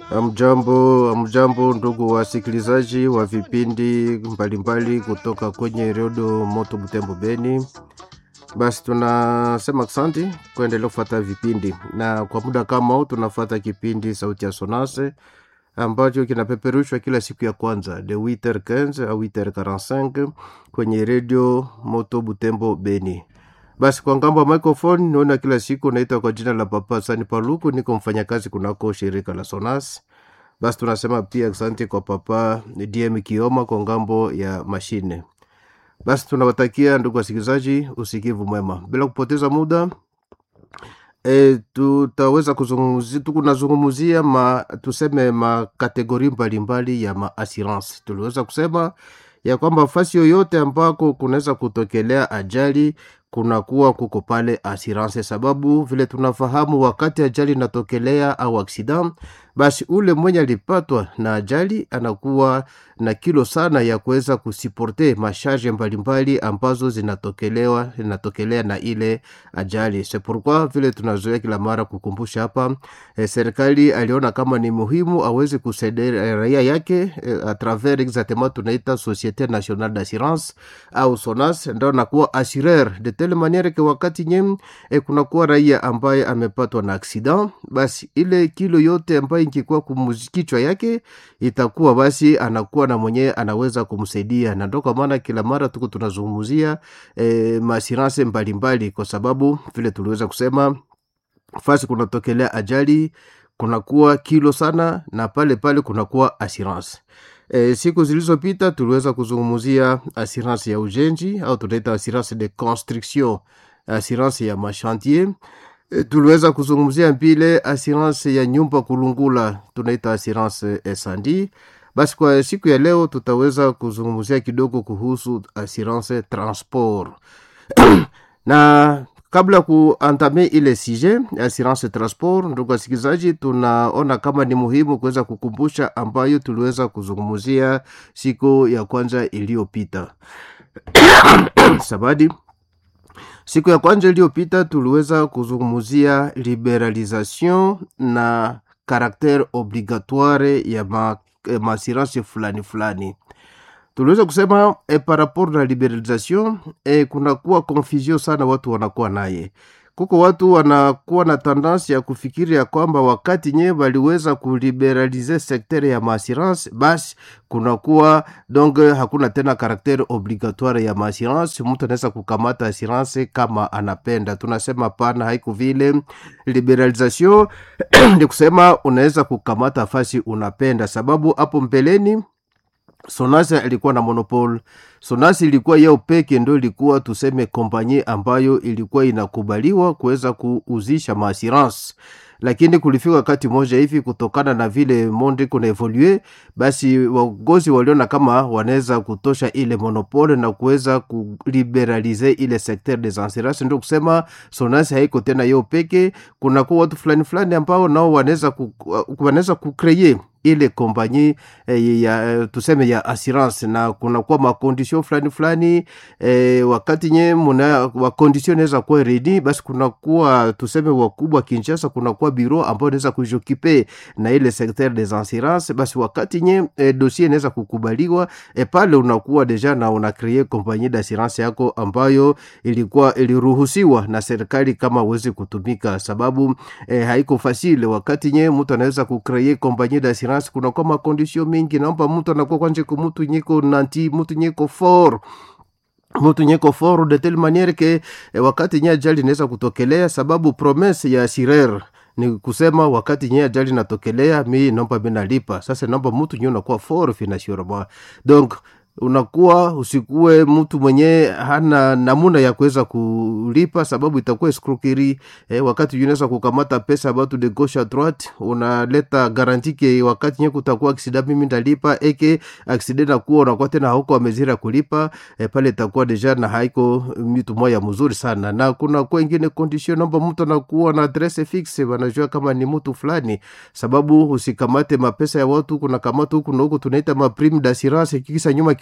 Amjambo ndugu wasikilizaji wa vipindi mbalimbali kutoka kwenye redio Moto Butembo Beni. Basi tunasema asante kuendelea kufuata vipindi, na kwa muda kama huu tunafuata kipindi Sauti ya Sonase ambacho kinapeperushwa kila siku ya kwanza de 8h15 au 8h45 kwenye redio Moto Butembo Beni. Basi kwa ngambo ya microphone naona kila siku naita kwa jina la Papa Sani Paluku, niko mfanyakazi kunako shirika la Sonas. Basi tunasema pia asante kwa Papa DM Kioma kwa ngambo ya mashine. Basi tunawatakia ndugu wasikilizaji usikivu mwema. Bila kupoteza muda, tutaweza kuzungumzia kategori mbalimbali ya assurance. Tuliweza kusema ya kwamba fasi yoyote ambako kunaweza kutokelea ajali kuko pale assurance, sababu vile tunafahamu wakati ajali inatokelea au accident, basi ule mwenye alipatwa na ajali anakuwa na kilo sana ya kuweza kusiporte masharge mbalimbali ambazo zinatokelea na ile ajali. C'est pourquoi vile tunazoea kila mara kukumbusha hapa, serikali aliona kama ni muhimu aweze kusaidia raia yake a travers exactement tunaita Société Nationale d'Assurance au Sonas, ndio nakuwa assureur de telle manière que wakati kuna kuwa raia ambaye amepatwa na accident, basi ile kilo yote ambaye ingekuwa kumkichwa yake itakuwa basi anakuwa na mwenye anaweza kumsaidia. Na ndio kwa maana kila mara tuko tunazungumzia assurance mbalimbali, kwa sababu vile tuliweza kusema fasi kunatokelea ajali kunakuwa kilo sana, na pale kunakuwa assurance. Siku zilizopita tuliweza kuzungumzia assurance ya ujenzi au tunaita assurance de construction, assurance ya machantier. Tuliweza kuzungumzia pile assurance ya nyumba kulungula, tunaita assurance incendie. Basi kwa siku ya leo tutaweza kuzungumzia kidogo kuhusu assurance transport. Na kabla kuantame ile sujet assurance transport, ndugu wasikilizaji, tunaona kama ni muhimu kuweza kukumbusha ambayo tuliweza kuzungumzia siku ya kwanza iliyopita. Sabadi siku ya kwanza iliyopita tuliweza kuzungumzia liberalisation na caractère obligatoire ya assurance fulani. Tuliweza kusema par rapport na liberalisation kuna kuwa confusion sana, watu wanakuwa naye. Kuko watu wanakuwa na tendance ya kufikiri ya kwamba wakati waliweza kuliberalize secteur ya assurance, basi kunakuwa donc hakuna tena caractère obligatoire ya assurance, mtu anaweza kukamata assurance kama anapenda. Tunasema pana, haiko vile. Liberalisation ni kusema unaweza kukamata fasi unapenda, sababu hapo mbeleni Sonas ilikuwa na monopole. Sonas ilikuwa yao peke ndio ilikuwa tuseme kompanyia ambayo ilikuwa inakubaliwa kuweza kuuzisha assurance. Lakini kulifika wakati moja hivi, kutokana na vile monde kuna evolue, basi wagozi waliona kama wanaweza kutosha ile monopole na kuweza kuliberalize ile secteur des assurances. Ndio kusema Sonas haiko tena yao peke, kuna kwa watu fulani ambao nao wanaweza kucreate ile kompanyia tuseme ya assurance, na kuna kwa makondisyon fulani wakati wa condition naweza kuwa ready, basi kuna kuwa tuseme wakubwa Kinshasa, kuna kuwa bureau ambao naweza kujokipe na ile secteur des assurances. Basi wakati dossier naweza kukubaliwa, pale unakuwa deja na una create kompanyia d'assurance yako ambayo iliruhusiwa na serikali kama uweze kutumika, sababu haiko facile. Wakati mtu anaweza kucreate kompanyia d'assurance kuna kwa makondisyon mingi, naomba mtu anakuwa kwanje mtu nyiko nanti, mtu nyiko fort de telle manière que wakati ajali inaweza kutokelea, sababu promesse ya assureur ni kusema wakati ajali inatokelea mimi naomba nalipa. Sasa naomba mtu unakuwa fort financièrement, donc unakuwa usikue mtu mwenye hana namuna ya kuweza kulipa, sababu itakuwa escroquerie. Wakati unaweza kukamata pesa watu de gauche à droite, unaleta garantie ke wakati kutakuwa accident mimi ndalipa, accident na kuwa unakuwa tena huko amezira kulipa, pale itakuwa deja na haiko mtu moja mzuri sana. Na kuna kwa ingine condition, naomba mtu anakuwa na adresse fixe, wanajua kama ni mtu fulani, sababu usikamate mapesa ya watu. Kuna kamata huko na huko tunaita ma prime d'assurance, kikisa nyuma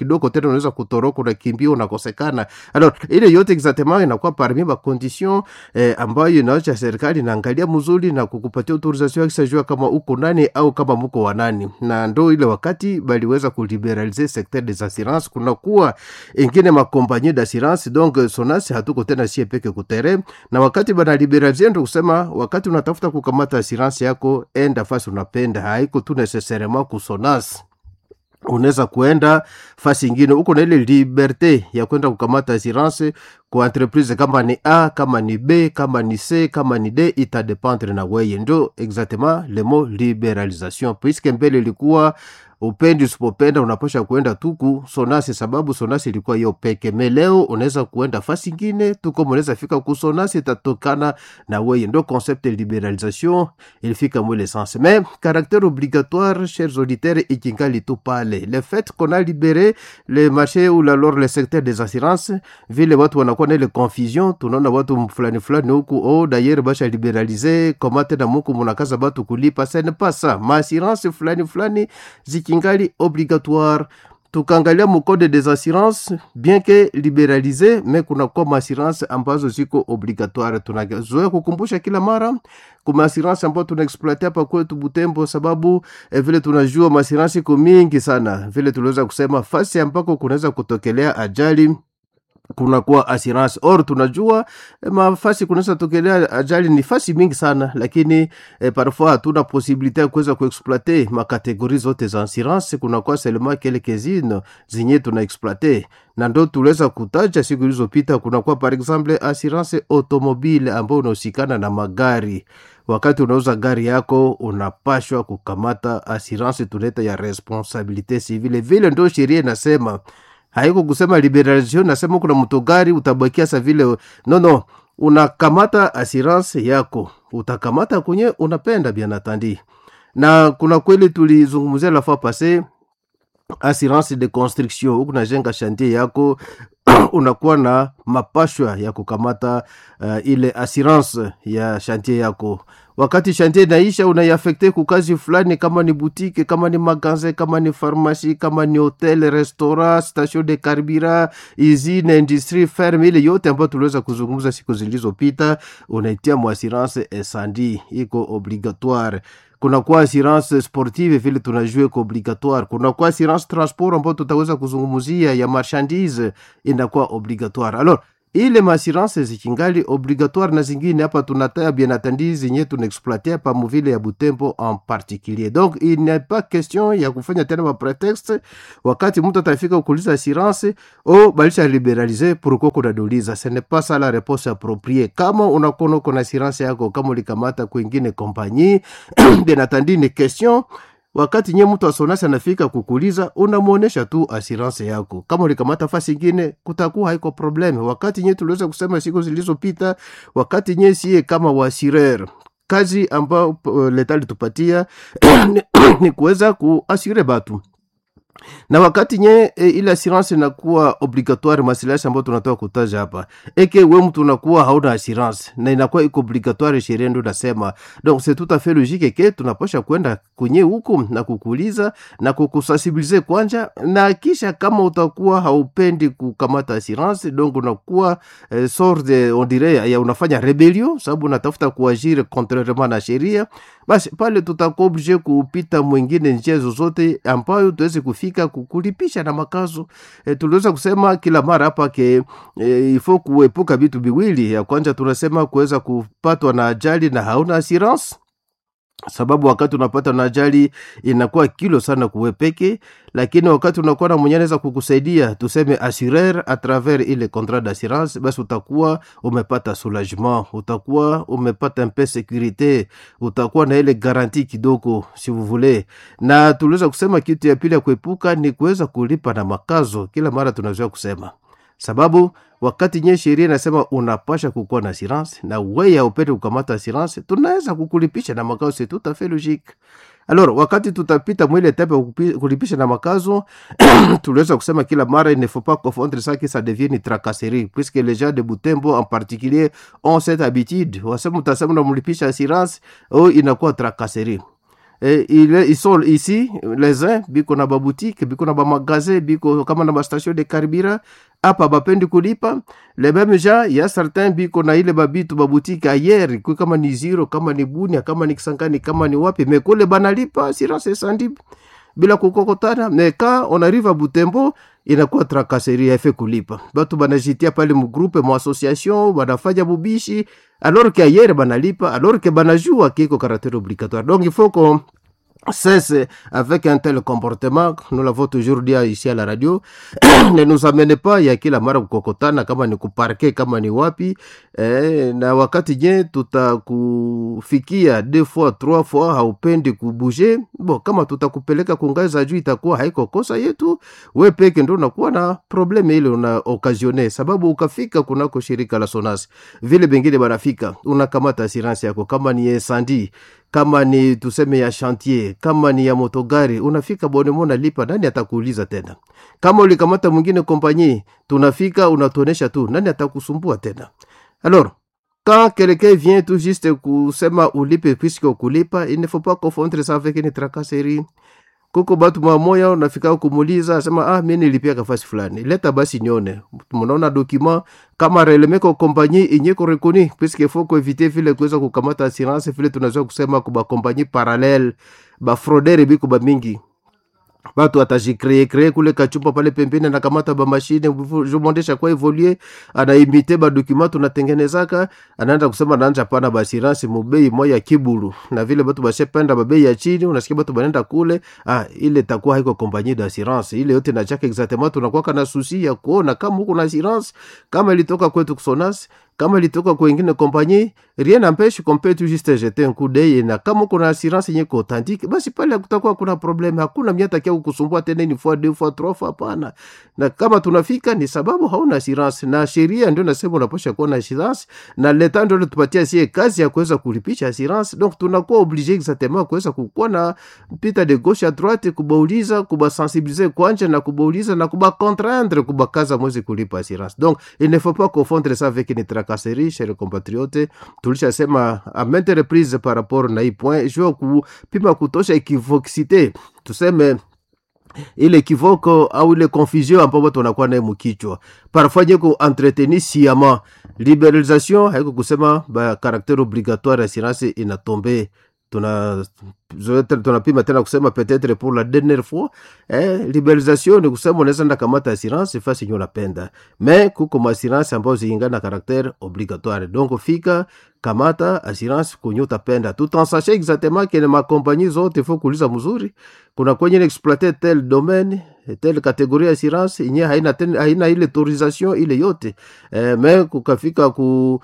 kidogo tena unaweza kutoroka, unakimbia, unakosekana. Alors ile yote exactement inakuwa parmi ma condition ambayo inaacha serikali inaangalia mzuri na kukupatia autorisation ya kisajua kama uko nani au kama mko wa nani. Na ndo ile wakati baliweza kuliberaliser secteur des assurances, kuna kuwa ingine ma compagnie d'assurance, donc SONAS hatuko tena sie peke kutere. Na wakati bana liberaliser ndo kusema wakati unatafuta kukamata assurance yako enda fasi unapenda, haiko tu necessairement ku SONAS. Unaweza kuenda fasi ingine, uko na ile liberte ya kwenda kukamata assurance kwa entreprise kama ni A, kama ni B, kama ni C, kama ni D, ita dépendre na wewe. Ndio exactement le mot libéralisation, puisque mbele ilikuwa upendi usipopenda unaposha kuenda tuku SONAS, sababu SONAS ilikuwa hiyo peke. Leo unaweza kuenda fasi ingine tuko unaweza fika ku SONAS, itatokana na wewe. Ndio concept de libéralisation ilifika mwele sens. Mais caractère obligatoire, chers auditeurs, ikingali tu pale. Le fait qu'on a libéré le marché ou alors le secteur des assurances, vile watu wanakuwa na ile confusion, tunaona watu fulani fulani huku d'ailleurs basha libéraliser comment tena muko mnakaza watu kulipa. Ce n'est pas ça. Ma assurance fulani fulani kingali obligatoire. Tukangalia mu code des assurances bien que libéralisé, mais kuna kwa assurance ambazo ziko obligatoire. Tunazoea kukumbusha kila mara kuma assurance ambazo tunaexploiter hapa kwetu Butembo, sababu vile tunajua assurance iko mingi sana. Vile tuliweza kusema fasi ambako kunaweza kutokelea ajali kuna kuwa assurance. Or tunajua mafasi kunaweza tokelea ajali ni fasi mingi sana, lakini parfois hatuna possibilité ya kuweza kuexploiter makategori zote za assurance. Kuna kuwa seulement quelques-unes zenye tuna exploiter, na ndo tuliweza kutaja siku zilizopita. Kuna kuwa par exemple assurance automobile ambayo unahusikana na magari. Wakati unauza gari yako unapashwa kukamata assurance tunaita ya responsabilité civile. Vile ndo sheria inasema, haiko kusema liberalisation nasema kuna mtogari utabakia sa vile. No, unakamata assurance yako, utakamata kwenye unapenda bien atandi. Na kuna kweli tulizungumzia la fois passée assurance de construction, unajenga chantier yako unakuwa na mapashwa ya kukamata ile assurance ya chantier yako. Wakati chantier inaisha unaiaffecte ku kazi fulani, kama ni boutique, kama ni magasin, kama ni pharmacie, kama ni hotel, restaurant, station de carburant, usine, industrie, ferme, ile yote ambayo tuliweza kuzungumza siku zilizopita, unaitia mu assurance incendie, iko obligatoire. Kuna kwa assurance sportive vile tunajua ko obligatoire. Kuna kwa assurance transport ambayo tutaweza kuzungumzia ya marchandise inakuwa obligatoire. Alors ile assurance zikingali obligatoire na zingine hapa tunataya bien attendu zenye tunaexploiter pa muvile ya Butembo en particulier. Donc il n'est pas question ya kufanya tena ma prétexte wakati mtu atafika kuuliza assurance balisha libéraliser pourquoi kuna douliza. Ce n'est pas ça la réponse appropriée. Kama unakono kuna assurance yako, kama ulikamata kwingine compagnie bien attendu ni question. Wakati nye mtu wa SONAS anafika kukuliza, unamuonesha tu assurance yako. Kama ulikamata fasi ingine kutakuwa haiko probleme. Wakati nye tuliweza kusema siku zilizopita, wakati nye siye kama wasireur, kazi ambao leta litupatia ni kuweza kuasire batu. Na wakati nye ile assurance inakuwa obligatoire, masilashi ambayo tunatoa kutaja hapa, eke we mtu unakuwa hauna assurance na inakuwa iko obligatoire, sheria ndo nasema. Donc c'est tout à fait logique que tunaposha kwenda kwenye huko na kukuuliza na kukusensibiliser kwanja, na kisha kama utakuwa haupendi kukamata assurance, donc unakuwa sort de on dirait ya unafanya rebellion, sababu unatafuta kuagir contrairement na sheria, basi pale tutakuwa obligé kupita mwingine njia zozote ambayo tuweze kufika kukulipisha na makazo. Tuliweza kusema kila mara hapa ke ifo kuepuka vitu biwili. Ya kwanza tunasema kuweza kupatwa na ajali na hauna assurance, sababu wakati unapata na ajali inakuwa kilo sana kuwepeke, lakini wakati unakuwa na mwenye anaweza kukusaidia, tuseme assureur à travers ile contrat d'assurance, basi utakuwa umepata soulagement, utakuwa umepata un peu sécurité, utakuwa na ile garantie kidogo si vous voulez. Na tuliweza kusema kitu ya pili ya kuepuka ni kuweza kulipa na makazo. Kila mara tunazoea kusema, sababu wakati nye sheria inasema unapasha kukuwa na assurance na wewe upende kukamata assurance, tunaweza kukulipisha na makazo, c'est tout à fait logique. Alors wakati tutapita mwile etape kulipisha na makazo tuliweza kusema kila mara, il ne faut pas confondre ça que ça devient une tracasserie, puisque les gens de Butembo en particulier ont cette habitude, wasema utasema na mlipisha assurance inakuwa tracasserie. ils sont ici, les uns, biko na ba boutique, biko na ba magasin, biko kama na ba station de carburant, hapa bapendi kulipa. Les mêmes gens, il y a certains biko na ile babitu ba boutique ailleurs, kwa kama ni Ziro, kama ni Bunia, kama ni Kisangani, kama ni wapi, mais kule banalipa assurance incendie bila kukokotana. Mais quand on arrive à Butembo, inakuwa tracasserie ya kulipa. Batu banajitia pale mu groupe, mu association, banafanya bubishi, alors que ailleurs banalipa, alors que banajua kiko caractère obligatoire. Donc il faut qu'on cesse avec un tel comportement. Nous l'avons toujours dit ici à la radio. Ne nous amenez pas ya kila mara kukokotana, kama ni kuparke, kama ni wapi. Na wakati nye tutakufikia 2 fois 3 fois haupendi kubuje, bon, kama tutakupeleka kungaza juu itakuwa haiko kosa yetu, we peke ndo unakuwa na probleme ile una occasionne, sababu ukafika kunako shirika la SONAS vile bengine banafika, unakamata assurance yako, kama ni incendie, kama ni tuseme ya chantier, kama ni ya motogari, unafika bonemo na lipa, nani atakuuliza tena? Kama ulikamata mwingine kompanyie, tunafika unatuonesha tu, nani atakusumbua tena? Alors, quand quelqu'un vient tout juste kusema ulipe puisque kulipa, il ne faut pas confondre ça avec une tracasserie. Kuko batu mamoya unafika kumuliza sema mimi nilipia kafasi fulani, leta basi nione. Mnaona document kama relemeko kompanyie inyeko reconnue, puisque faut éviter vile kuweza kukamata assurance vile tunaweza kusema kuba kompanyie parallèle, ba fraudeur biko ba mingi. Batu atajicree kule kachupa pale pembeni na kamata ba machine jomondesha kwa evoluer, anaimite ba document tunatengenezaka, anaanza kusema naanza pana ba assurance mubei moya kiburu, na vile batu bashependa babei ya chini, unasikia batu banenda kule, ile takuwa haiko compagnie d'assurance. Ile yote na chake exactement, tunakuwa kana susi ya kuona kama huko na assurance, kama ilitoka kwetu kusonas, kama ilitoka kwa wengine compagnie, rien n'empêche qu'on peut tout juste jeter un coup d'œil, na kama kuna assurance yenye ko authentique, basi pale kutakuwa kuna problem, hakuna miata kia kukusumbua tena ni fois 2 fois 3 fois pana. Na kama tunafika ni sababu hauna assurance, na sheria ndio nasema unaposha kuwa na assurance, na leta ndio tupatia sie kazi ya kuweza kulipisha assurance. Donc tunakuwa obligé exactement kuweza kukuwa na pita de gauche à droite, kubauliza, kubasensibiliser kwanja, na kubauliza na contraindre kubakaza mwezi kulipa assurance. Donc il ne faut pas confondre ça avec une tracasserie, chers compatriotes. Tulishasema à maintes reprises par rapport na hii point, je veux kupima kutosha equivocité, tuseme ile kivoko au ile confusion ambapo tunakuwa nayo mkichwa. Parfois yeko entretenir sciemment libéralisation, haiko kusema ba caractère obligatoire assurance inatombe. Tunapima tena kusema peut-être pour la dernière fois, libéralisation ni kusema unaweza nda kamata assurance fasi yenye unapenda, mais kuko assurance ambayo zingana na caractère obligatoire. Donc fika kamata assurance kwenye utapenda, tout en sachant exactement que ma compagnie zote faut kuuliza mzuri, kuna kwenye exploiter tel domaine, telle catégorie assurance yenye haina ile autorisation ile yote, mais kukafika ku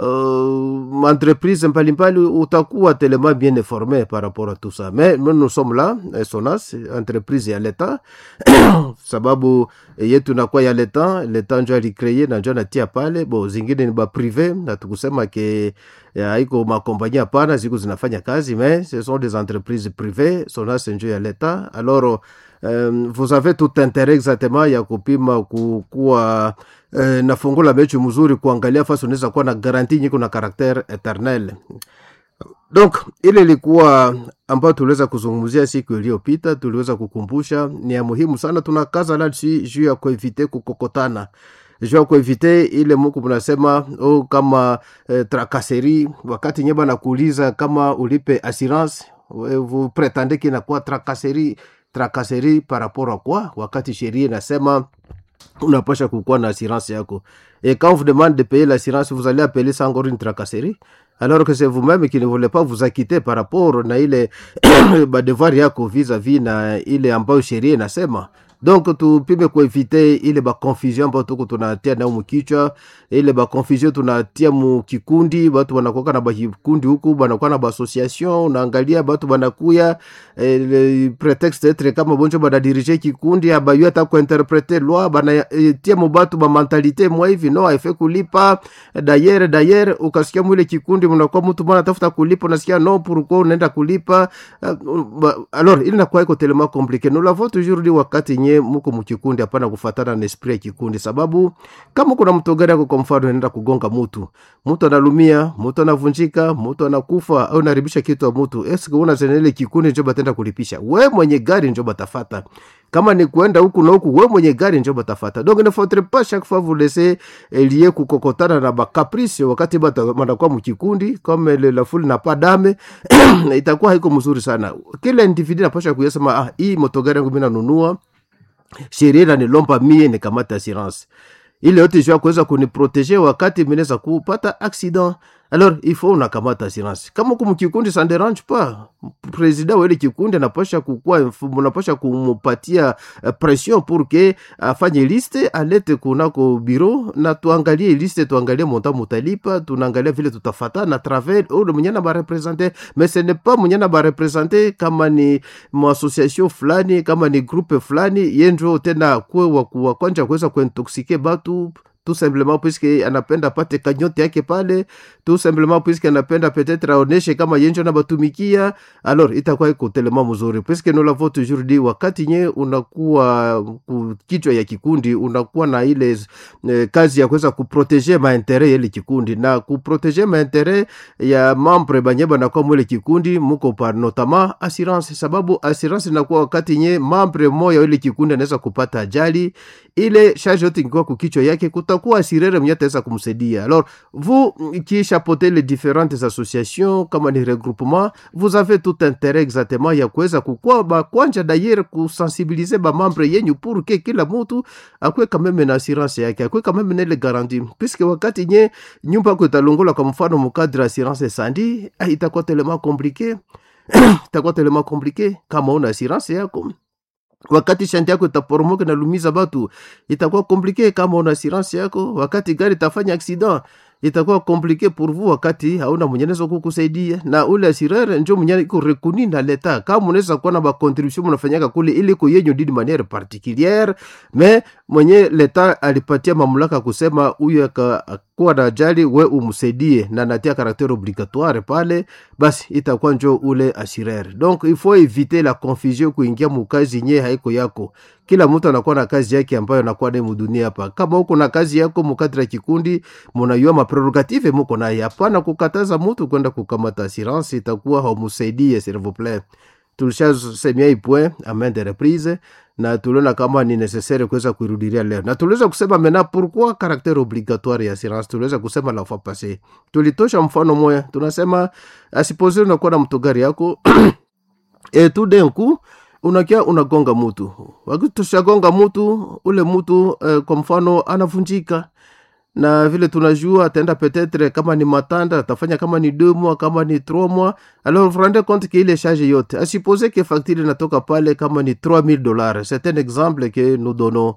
entreprise mbalimbali utakuwa tellement bien informé par rapport à tout ça. Mais nous sommes là, SONAS, entreprise ya l'État, sababu yetu nakuwa ya l'État njo alicreye na njo natia pale, bo zingine ni ba privé, na tukusema ke haiko makompanyia hapana, ziko zinafanya kazi, mais ce sont des entreprises privées. SONAS njo ya l'État. Alors vous avez tout intérêt exactement ya kupima kukuwa nafungula mechi mzuri, kuangalia fasi unaweza kuwa na garantie nyiko na caractère éternel. Donc ile ilikuwa ambayo tuliweza kuzungumzia siku iliyopita, tuliweza kukumbusha ni ya muhimu sana, tunakaza la juu ya kuevite kukokotana, juu ya kuevite ile muko mnasema kama tracasserie, wakati nyeba na kuuliza kama ulipe assurance, vous prétendez qu'il na quoi tracasserie par rapport à quoi, wakati sheria inasema unapasha kukuwa na assurance yako. Et quand on vous demande de payer l'assurance, vous allez appeler ça encore une tracasserie, alors que c'est vous-même qui ne voulez pas vous acquitter par rapport na ile devoir yako vis-à-vis na ile ambayo sheria inasema. Donc tupime kuevite ile confusion ambayo tuko tunatia na mkichwa, ile confusion tunatia mkikundi, watu wanakuwa na kikundi huku, wanakuwa na association, unaangalia watu wanakuya prétexte être kama bonjo bana diriger kikundi, abayu hata kuinterpréter loi, bana tia mubatu ba mentalité moi hivi no haife kulipa. D'ailleurs ukasikia mwile kikundi mnakuwa mtu bana tafuta kulipa, unasikia no pourquoi unaenda kulipa. Alors il n'a quoi iko tellement compliqué. Nous l'avons toujours dit wakati nye muko mkikundi, hapana kufatana na esprit ya kikundi. Sababu kama kuna mtu gari yako kwa mfano anaenda kugonga mtu analumia, mtu anavunjika, mtu anakufa au naribisha kitu wa mtu, eske una zenele kikundi njoba tenda kulipisha? We mwenye gari njoba tafata. Kama ni kuenda huku na huku, we mwenye gari njoba tafata. Donc ne faudrait pas chaque fois vous laisser lier kukokotana na ba caprice wakati bata manakuwa mkikundi comme la foule n'a pas d'âme. Itakuwa haiko mzuri sana. Kila individu anapaswa kuyasema hii motogari yangu mimi nanunua, sheria ni lomba mie ni kamata assurance. Ile yote jua kuweza kuniproteger wakati mineza kupata accident. Alors il faut unakamata assurance. Kama uko mkikundi ça ne dérange pas. President wa ile kikundi anapasha kukua, unapasha kumupatia pression pour que afanye liste alete kunako bureau na tuangalie liste, tuangalie montant mutalipa, tunaangalia vile tutafata na travers ule mnyana ba representer. Mais ce n'est pas mnyana ba representer kama ni association fulani, kama ni groupe fulani yenjo tena kwa kwanja kuweza kuintoxiquer batu tout simplement puisque anapenda pate kanyote yake pale, tout simplement puisque anapenda peut-être aoneshe kama yenjo na batumikia. Alors itakuwa iko telema mzuri puisque nous l'avons toujours dit, wakati nye unakuwa kichwa ya kikundi unakuwa na ile kazi ya kuweza kuproteger mainteret ya ile kikundi na kuproteger mainteret ya membre banyeba na kwa mwele kikundi muko par notamment assurance. Sababu assurance inakuwa wakati nye membre moja ile kikundi anaweza kupata ajali, ile charge yote ingekuwa kukichwa yake kutakuwa assureur mwenye ataweza kumsaidia. Alors vous qui chapeautez les différentes associations kama ni regroupement, vous avez tout intérêt exactement ya kuweza kukua kwanja d'ailleurs kusensibiliser ba membre yenyu pour que kila mtu akwe quand même na assurance yake, akwe quand même na ile garantie, puisque wakati nye nyumba yako italongola kwa mfano mkadra assurance sandi, itakuwa tellement compliqué itakuwa tellement compliqué kama una assurance yako. Wakati shanti yako itaporomoka na lumiza batu, itakuwa komplike kama una assurance yako. Wakati gari tafanya accident, itakuwa komplike pour vous wakati hauna mwenyenezo kukusaidia. Na ule assureur njo mwenye iko reconu na leta. Kama unaweza kuwa na ba contribution mnafanyaka kule ili ko yenyu d'une manière particulière, mais mwenye leta alipatia mamlaka kusema huyu akakuwa na ajali we umsaidie na natia caractère obligatoire pale, basi itakuwa njo ule assureur. Donc il faut éviter la confusion kuingia mukazi nye haiko yako. Kila mtu anakuwa na kazi yake ambayo anakuwa nayo dunia hapa. Kama uko na kazi yako mkadra kikundi, mnayua maprerogative mko nayo. Hapana kukataza mtu kwenda kukamata assurance, itakuwa haumsaidie s'il vous plaît. Tulishasemia hii point à maintes reprises na tuliona kama ni necessaire kuweza kuirudilia leo. Na tuliweza kusema mena pourquoi caractère obligatoire ya assurance. Tuliweza kusema la fois passée. Tulitosha mfano moja. Tunasema asipose unakuwa na mtogari yako et tout d'un coup unakia unagonga mtu. Wakati tushagonga mtu, ule mtu kwa mfano anavunjika. Na vile tunajua ataenda peut-être kama ni matanda, atafanya kama ni 2 mois, kama ni 3 mois. Alors vous rendez compte que ile charge yote, à supposer que facture inatoka pale kama ni $3000. C'est un exemple que nous donnons.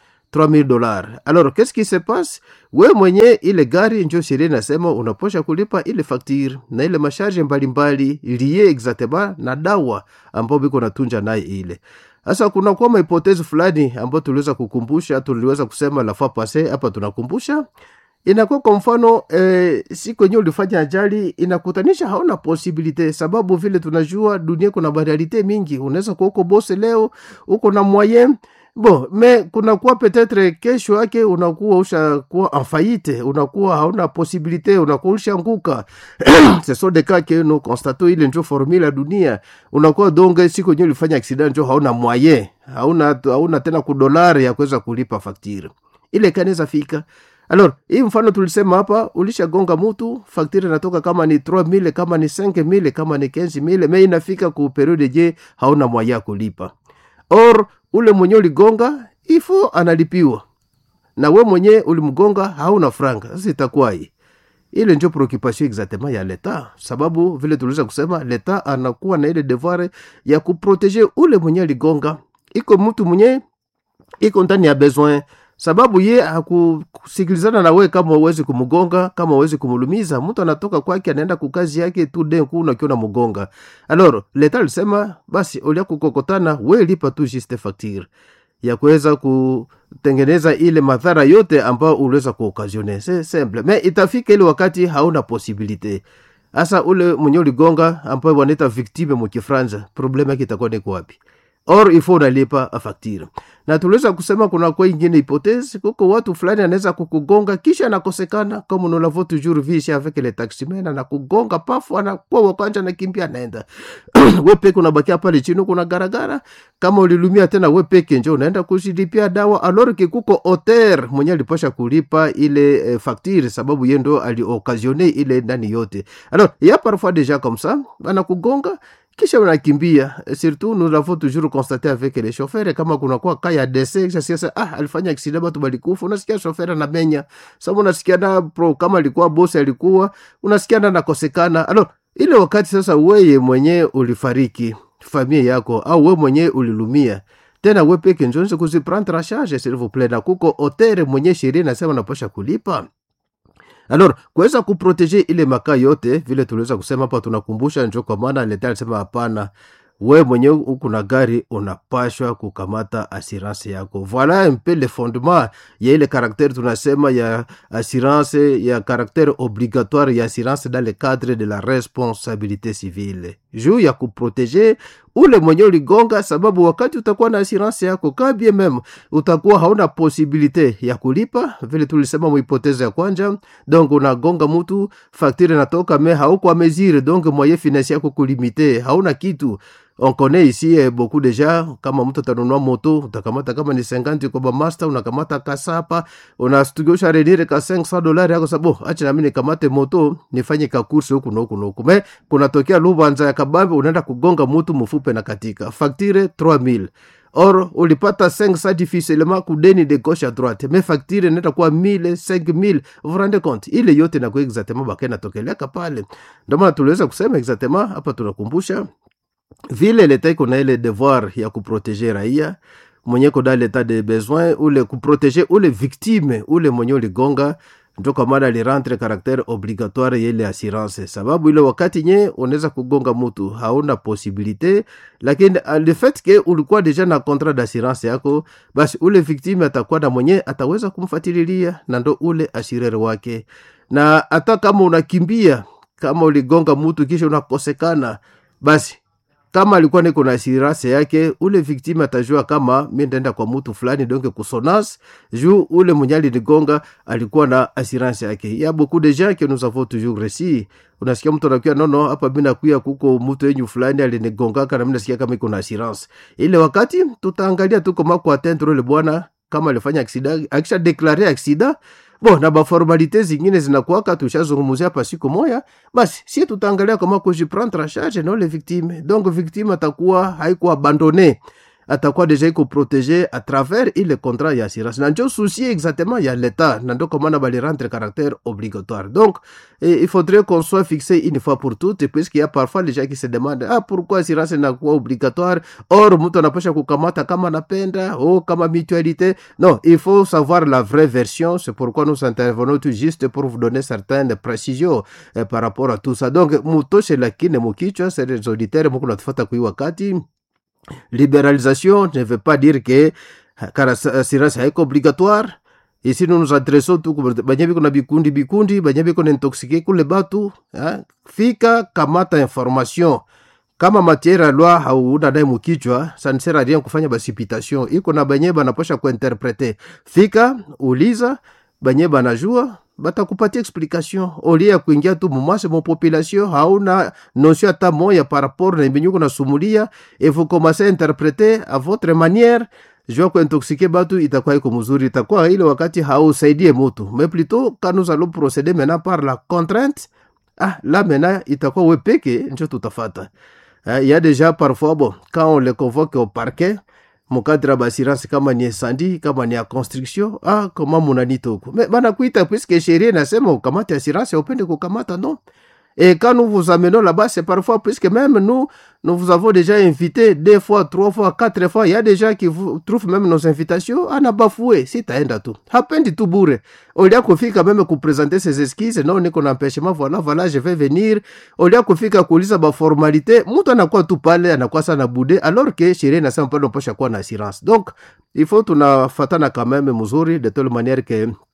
$3000. Alors qu'est-ce qui se passe? We mwenye ile gari njo sheria nasema unaposha kulipa ile facture na ile masharge mbalimbali liye exactement na dawa ambayo biko natunja naye ile. Asa kuna kwa mahipotezi fulani ambayo tuliweza kukumbusha, tuliweza kusema la fois passée, hapa tunakumbusha. Inakuwa kwa mfano siku yenyewe ulifanya ajali, inakutanisha hauna possibilité, sababu vile tunajua dunia kuna variété mingi. Unaweza kuwa uko boss leo, uko na moyen. Bon, mais kuna kuwa peut-être kesho yake unakuwa ushakuwa en faillite, unakuwa hauna possibilité, unakuwa ushanguka. Ce sont des cas que nous constatons, ile ndio formule ya dunia. Unakuwa donc siku yenyewe ulifanya accident ndio hauna moyen, hauna tena $1 ya kuweza kulipa facture. Ile kanaweza fika. Alors, hii mfano tulisema hapa, ulishagonga mtu, facture inatoka kama ni 3000, kama ni 5000, kama ni 15000, mais inafika ku periode je hauna moyen kulipa. Or ule mwenye uligonga ifo analipiwa, na we mwenye ulimgonga hauna franga. Sasa itakuwa hii ile ndio preoccupation exactement ya leta, sababu vile tuliweza kusema leta anakuwa na ile devoir ya kuproteger ule mwenye aligonga. Iko mtu mwenye iko ndani ya besoin, sababu ye hakusikilizana na we kama uwezi kumugonga, kama uwezi kumulumiza. Mtu anatoka kwake anaenda kukazi yake tu denku unakiona mugonga. Alors leta alisema basi ulia kukokotana, we lipa tu juste facture ya kuweza kutengeneza ile madhara yote ambayo uliweza kuokazione. C'est simple. Mais itafika ile wakati hauna possibilité. Asa ule mwenye uligonga ambaye wanaita victime mkifranza, problema yake itakuwa ni wapi? or il faut unalipa facture. Na tuliweza kusema kuna kwa ingine hypothèse, kuko watu fulani anaweza kukugonga kisha anakosekana, comme nous l'avons toujours vu ici avec les taximens, anakugonga pafu, anakuwa wakanja na kimbia anaenda. Wewe peke unabakia pale chini kuna garagara, kama ulilumia tena wewe peke njoo unaenda kushilipia dawa, alors que kuko auteur mwenye alipasha kulipa ile facture, sababu yeye ndo alioccasionner ile ndani yote. Alors il y a parfois déjà comme ça, anakugonga kisha unakimbia. Surtout nous l'avons toujours constaté avec les chauffeurs, kama kuna kwa kaya décès sasa alifanya accident watu balikufa, unasikia chauffeur anamenya, sababu unasikia na pro kama alikuwa boss alikuwa unasikia na nakosekana. Alors ile wakati sasa wewe mwenye ulifariki familia yako au wewe mwenye ulilumia tena wewe peke njonze kuziprendre en charge s'il vous plaît, na kuko auteur mwenye sheria nasema unapasha kulipa. Alors kuweza kuproteger ile maka yote vile tuliweza kusema hapa, tunakumbusha njoo, kwa maana leta alisema hapana, wewe mwenyewe uko na gari unapashwa kukamata assurance yako. Voilà un peu le fondement ya ile caractère tunasema ya assurance, ya caractère obligatoire ya assurance dans le cadre de la responsabilité civile, juu ya kuproteger ule mwenyewe uligonga, sababu wakati utakuwa na assurance yako kabie meme utakuwa hauna possibilité ya kulipa, vile tulisema muhipoteze ya kwanja. Donc unagonga mtu, facture natoka me hauko amezire, donc moyen financier yako kulimite, hauna kitu. On connaît ici beaucoup déjà, kama mtu atanunua moto, utakamata kama ni 50 kwa master, unakamata kasapa, unastugosha renire ka $500 yako, sababu acha na mimi nikamate moto nifanye ka course huku na huku na huku. Mais kunatokea Lubanza ya kabambe, unaenda kugonga mtu mfupe na katika facture 3000. Or ulipata 500 difficilement kudeni de gauche à droite, mais facture nenda kwa 1000, 5000. Vous vous rendez compte? Ile yote na kwa exactement bakena tokeleka pale. Ndio maana tuliweza kusema exactement hapa, tunakumbusha vile leta iko na ile devoir ya kuproteger raia mwenye ko dans l'état de besoin, ule kuproteger ule victime ule mwenye uligonga, ndio kwa maana li rentre caractère obligatoire ya ile assurance, sababu ile wakati nye unaweza kugonga mtu hauna possibilité, lakini le fait que ulikuwa deja na contrat d'assurance yako, basi ule victime atakuwa na mwenye ataweza kumfuatilia, na ndo ule assureur wake. Na hata kama unakimbia, kama uligonga mtu kisha unakosekana, basi kama alikuwa niko na assurance yake, ule victime atajua kama mimi ndaenda kwa mtu fulani, donc kusonance juu ule mnyali nigonga alikuwa na assurance yake. Ya beaucoup de gens que nous avons toujours réussi, unasikia mtu anakuwa nono hapa mimi nakuya kuko mtu yenyu fulani alinigonga kana mimi nasikia kama iko na assurance. Ile wakati tutaangalia tu kama kwa atteindre le bwana kama alifanya accident, akisha declarer accident. Bon, na ba formalité zingine zinakuwaka tushazungumzia hapa siku moja, basi si tutaangalia kama kujiprendre en charge na les victimes. Donc victime atakuwa haiko abandonné, atakuwa déjà iko protégé à travers ile contrat ya assurance. Na ndio souci exactement ya l'état, na ndio kama na bali rendre caractère obligatoire. Donc il faudrait qu'on soit fixé une fois pour toutes, puisqu'il y a parfois les gens qui se demandent pourquoi assurance inakuwa obligatoire, or mtu anapasha kukamata kama napenda kama mutualité. Non, il faut savoir la vraie version. C'est pourquoi nous intervenons tout juste pour vous donner certaines précisions par rapport à tout ça. Donc mutoshe lakini mukichwa c'est les auditeurs mko natufuata kwa wakati. Libéralisation ne veut pas dire que assurance est obligatoire. Ici nous nous adressons tout banyabi kuna bikundi banyabi kuna intoxiqué kule batu, fika kamata information. Kama matière à loi hauna dai mukichwa, ça ne sert à rien kufanya precipitation. Iko na banyeba naposha kuinterpréter. Fika uliza banyeba najua batakupatia explication. Olia ya kuingia tu mumase mon population, hauna notion hata moya par rapport na imbenyuko na sumulia, et vous commencez à interpréter à votre manière. Jua kwa intoxiquer batu itakuwa iko mzuri, itakuwa ile wakati hausaidie mtu. Mais plutôt quand nous allons procéder maintenant par la contrainte, là maintenant itakuwa wewe peke ndio tutafata. Il y a déjà parfois quand on les convoque au parquet, mon cadre d'assurance kama ni incendie, kama ni ya construction, comment munanito huko. Mais bana kuita puisque sheria nasema ukamate assurance upende kukamata, non. Et quand nous vous amenons là-bas, c'est parfois, puisque même nous vous avons déjà invité 2 fois, 3 fois, 4 fois. Il y a des gens qui vous trouvent même nos invitations. On a bafoué. Si t'as tout. Hapendi tout bourre. Au lieu qu'on fika même qu'on présenter ses esquisses, non, on est qu'on empêchement, voilà, je vais venir. Au lieu qu'on fika qu'on lise ba formalité, mouton n'a quoi tout parler, n'a quoi ça n'a boudé, alors que chérie n'a pas non pas chaque quoi en assurance. Donc, il faut qu'on a fatana quand même, muzuri, de telle manière que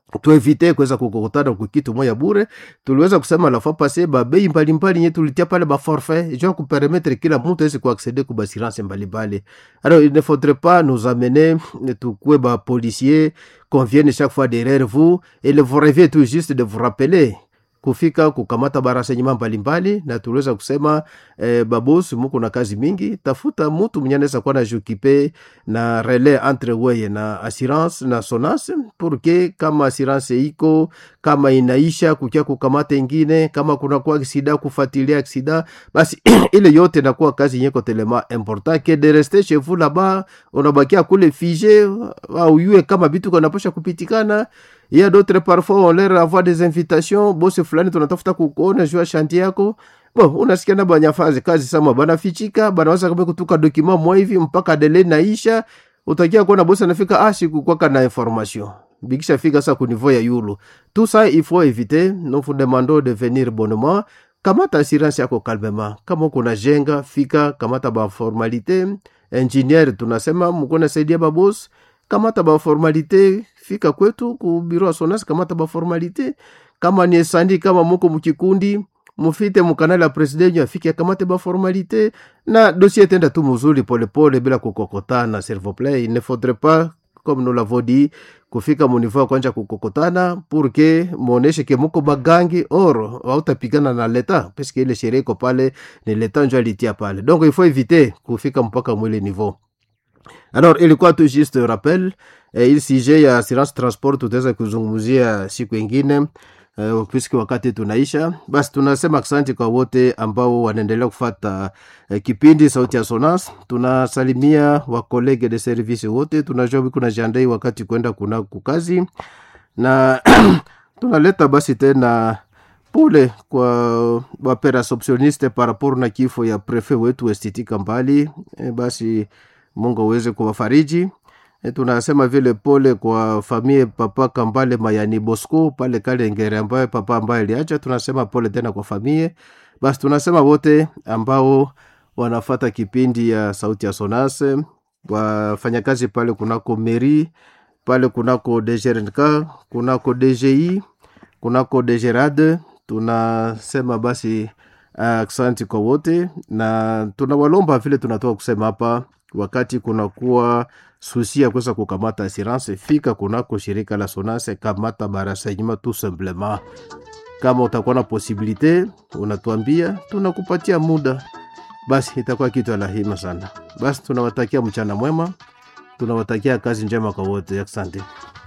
tuevite kuweza kukokotana kwa kitu moja bure. Tuliweza kusema la fois passée ba bei mbalimbali nye tulitia pale ba forfait genre pour permettre kila mtu aweze kuaccéder kwa assurance mbalimbali. Alors il ne faudrait pas nous amener tukue ba policiers qu'on vienne chaque fois derrière vous et le vous rêvez tout juste de vous rappeler kufika kukamata barasenyima mbalimbali. Na tuliweza kusema babosi muko na kazi mingi, tafuta mtu mwenye anaweza kuwa na jukipe na relais entre weye na assurance na SONAS pour que kama assurance iko kama inaisha kukia kukamata ingine, kama kuna kwa aksida kufuatilia aksida, basi ile yote nakuwa kazi yeko telema important que de rester chez vous là-bas unabakia kule figé au yue kama bitu kanapasha kupitikana. Il y a d'autres parfois on leur envoie des invitations, bosi fulani tunatafuta kukuona jua chantier yako. Bon, unasikia na banyafazi kazi sama banafichika, banaweza kama kutuka document mwa hivi mpaka dele naisha, utakia kuona bosi anafika siku kwa kana information. Bikisha fika sa ku niveau ya yulu. Tout ça il faut éviter. Nous vous demandons de venir bonnement. Kamata assurance yako calmement. Kama kuna jenga fika kamata ba formalité. Engineer tunasema mkona saidia babos. Kamata ba formalité fika kwetu ku bureau ya SONAS, kamata ba formalité. Kama ni sandi kama muko mukikundi mufite mukanala president afike kamate ba formalité na dossier tenda tu muzuri pole pole bila kukokotana. S'il vous plaît, il ne faudrait pas comme nous l'avons dit kufika muniveau kwanja kukokotana pour que muoneshe ke muko bagangi or hautapigana na leta parce que ile sheria iko pale ni leta ndio alitia pale. Donc il faut éviter kufika mpaka mwile niveau. Alors ilikuwa tu juste rappel il sujet ya assurance transport tutaweza kuzungumzia siku nyingine puisque wakati tunaisha. Basi tunasema asante kwa wote ambao wanaendelea kufuata kipindi sauti ya SONAS. Tunasalimia wa collègue de service wote, tunajua kuna jandai wakati kwenda kuna kukazi na tunaleta basi tena pole kwa wapera optioniste par rapport na kifo ya prefet wetu Estiti Kambali. Basi Mungu aweze kuwafariji. Tunasema vile pole kwa familia papa Kambale Mayani Bosco pale Kalengere ambaye papa ambaye aliacha. Tunasema pole tena kwa familia. Basi tunasema wote ambao wanafuata kipindi ya sauti ya SONAS, wafanyakazi pale kunako meri, pale kunako DGRNK, kunako DGI, kunako DGRAD, tunasema basi asante kwa wote. Na tunawalomba vile tunatoka kusema hapa, wakati kunakuwa susi ya kuweza kukamata assurance, fika kunako shirika la SONAS, kamata barasenyima tout simplement. Kama utakuwa na posibilite unatuambia, tunakupatia muda, basi itakuwa kitu lahima sana. Basi tunawatakia mchana mwema, tunawatakia kazi njema kwa wote. Asante.